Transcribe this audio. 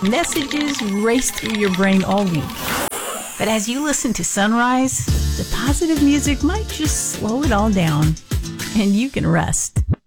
Messages race through your brain all week. But as you listen to Sunrise, the positive music might just slow it all down, and you can rest.